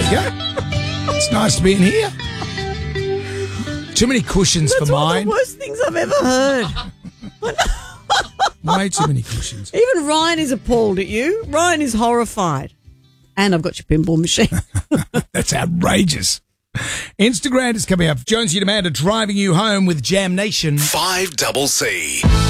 you go. It's nice to be in here. Too many cushions for mine. That's one of the worst things I've ever heard. Way too many cushions. Even Ryan is appalled at you. Ryan is horrified. And I've got your pinball machine. That's outrageous. Instagram is coming up. Jonesy and Amanda driving you home with Jam Nation. 5CC.